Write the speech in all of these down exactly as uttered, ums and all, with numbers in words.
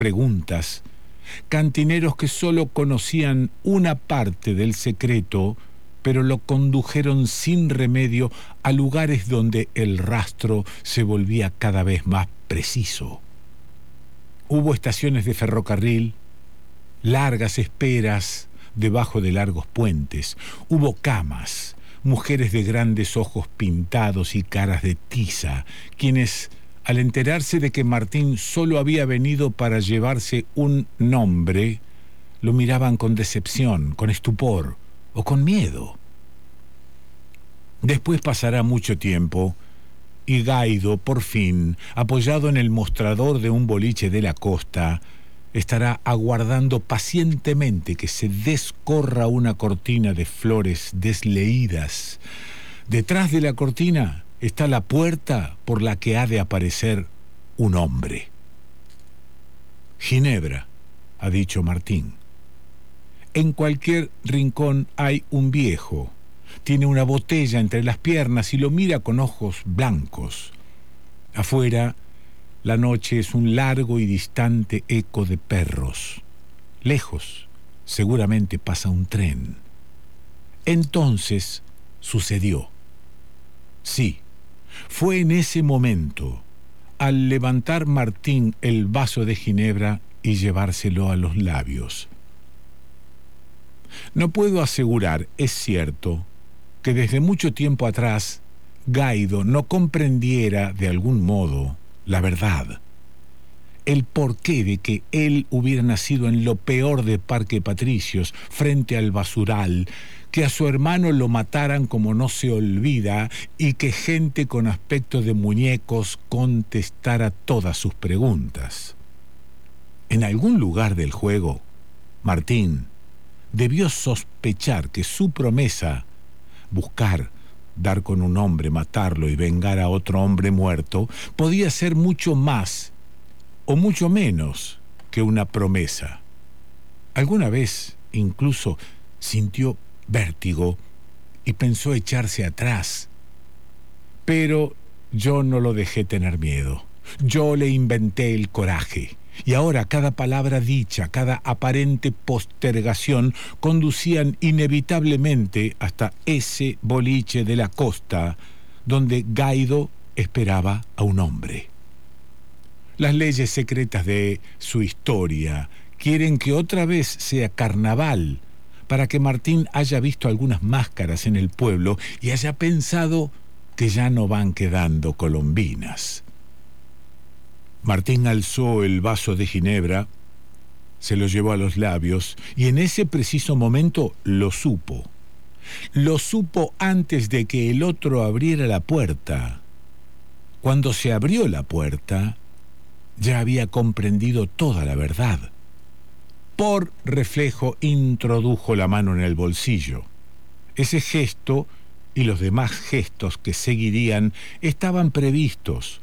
preguntas, cantineros que solo conocían una parte del secreto, pero lo condujeron sin remedio a lugares donde el rastro se volvía cada vez más preciso. Hubo estaciones de ferrocarril, largas esperas debajo de largos puentes, hubo camas, mujeres de grandes ojos pintados y caras de tiza, quienes, al enterarse de que Martín solo había venido para llevarse un nombre, lo miraban con decepción, con estupor o con miedo. Después pasará mucho tiempo y Gaido, por fin, apoyado en el mostrador de un boliche de la costa, estará aguardando pacientemente que se descorra una cortina de flores desleídas. Detrás de la cortina está la puerta por la que ha de aparecer un hombre. Ginebra, ha dicho Martín. En cualquier rincón hay un viejo. Tiene una botella entre las piernas y lo mira con ojos blancos. Afuera, la noche es un largo y distante eco de perros. Lejos, seguramente pasa un tren. Entonces sucedió. Sí, fue en ese momento, al levantar Martín el vaso de ginebra y llevárselo a los labios. No puedo asegurar, es cierto, que desde mucho tiempo atrás Gaido no comprendiera de algún modo la verdad, el porqué de que él hubiera nacido en lo peor de Parque Patricios, frente al basural, que a su hermano lo mataran como no se olvida y que gente con aspecto de muñecos contestara todas sus preguntas. En algún lugar del juego, Martín debió sospechar que su promesa, buscar, dar con un hombre, matarlo y vengar a otro hombre muerto, podía ser mucho más o mucho menos que una promesa. Alguna vez incluso sintió vértigo y pensó echarse atrás. Pero yo no lo dejé tener miedo. Yo le inventé el coraje. Y ahora cada palabra dicha, cada aparente postergación conducían inevitablemente hasta ese boliche de la costa donde Gaido esperaba a un hombre. Las leyes secretas de su historia quieren que otra vez sea carnaval para que Martín haya visto algunas máscaras en el pueblo y haya pensado que ya no van quedando colombinas. Martín alzó el vaso de ginebra, se lo llevó a los labios y en ese preciso momento lo supo. Lo supo antes de que el otro abriera la puerta. Cuando se abrió la puerta, ya había comprendido toda la verdad. Por reflejo introdujo la mano en el bolsillo. Ese gesto y los demás gestos que seguirían estaban previstos.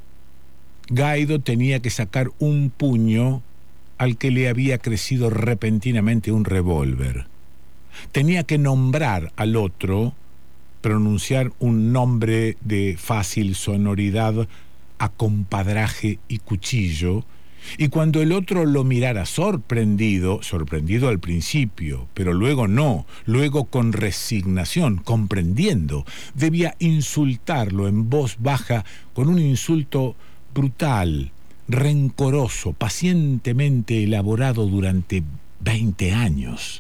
Gaido tenía que sacar un puño al que le había crecido repentinamente un revólver. Tenía que nombrar al otro, pronunciar un nombre de fácil sonoridad, acompadraje y cuchillo, y cuando el otro lo mirara sorprendido, sorprendido al principio, pero luego no, luego con resignación, comprendiendo, debía insultarlo en voz baja con un insulto brutal, rencoroso, pacientemente elaborado durante veinte años.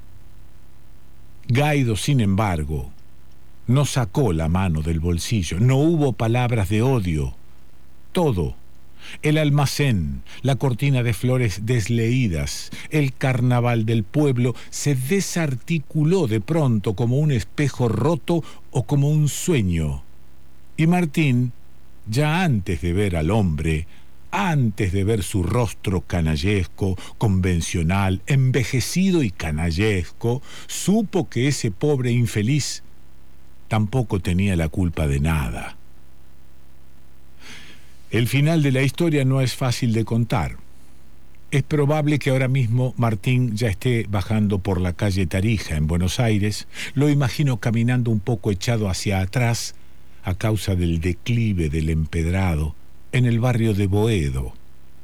Gaido, sin embargo, no sacó la mano del bolsillo, no hubo palabras de odio. Todo, el almacén, la cortina de flores desleídas, el carnaval del pueblo, se desarticuló de pronto como un espejo roto o como un sueño. Y Martín, ya antes de ver al hombre, antes de ver su rostro canallesco, convencional, envejecido y canallesco, supo que ese pobre infeliz tampoco tenía la culpa de nada. El final de la historia no es fácil de contar. Es probable que ahora mismo Martín ya esté bajando por la calle Tarija en Buenos Aires. Lo imagino caminando un poco echado hacia atrás, a causa del declive del empedrado, en el barrio de Boedo.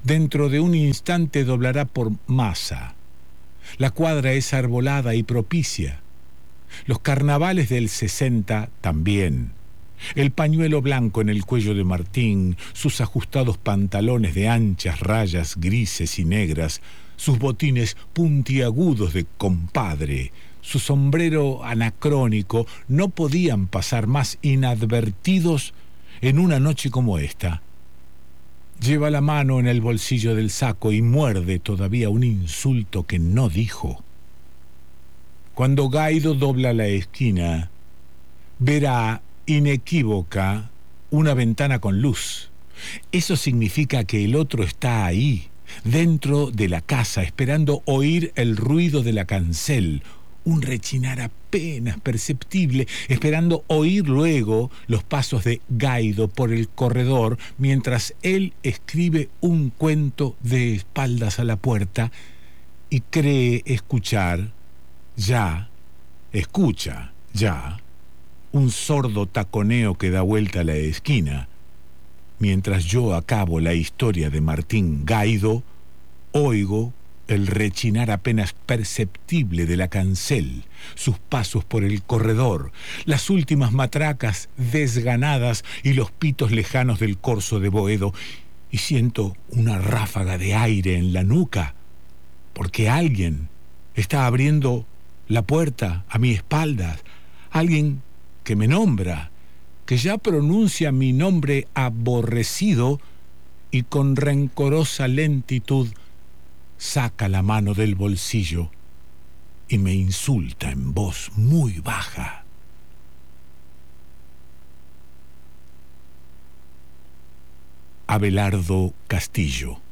Dentro de un instante doblará por Masa. La cuadra es arbolada y propicia. Los carnavales del sesenta también. El pañuelo blanco en el cuello de Martín, sus ajustados pantalones de anchas rayas grises y negras, sus botines puntiagudos de compadre, su sombrero anacrónico, no podían pasar más inadvertidos en una noche como esta. Lleva la mano en el bolsillo del saco y muerde todavía un insulto que no dijo. Cuando Gaido dobla la esquina, verá inequívoca una ventana con luz. Eso significa que el otro está ahí, dentro de la casa, esperando oír el ruido de la cancel, un rechinar apenas perceptible, esperando oír luego los pasos de Gaido por el corredor mientras él escribe un cuento de espaldas a la puerta y cree escuchar, ya, escucha, ya, un sordo taconeo que da vuelta a la esquina. Mientras yo acabo la historia de Martín Gaido, oigo el rechinar apenas perceptible de la cancel, sus pasos por el corredor, las últimas matracas desganadas y los pitos lejanos del corso de Boedo, y siento una ráfaga de aire en la nuca, porque alguien está abriendo la puerta a mi espalda, alguien que me nombra, que ya pronuncia mi nombre aborrecido y con rencorosa lentitud saca la mano del bolsillo y me insulta en voz muy baja. Abelardo Castillo.